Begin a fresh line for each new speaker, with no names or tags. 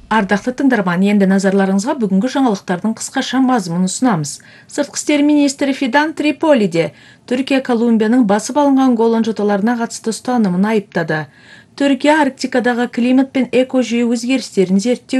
Ардақты тыңдарман, енді назарларыңызға бүгінгі жаңалықтардың қысқаша мазмұнын ұсынамыз. Сыртқы істер министрі Фидан Триполиде Түркия Колумбияның басып алынған Голан жоталарына қатысты ұстанымын айыптады. Түркия Арктикадағы климат пен экожүйе өзгерістерін зерттеу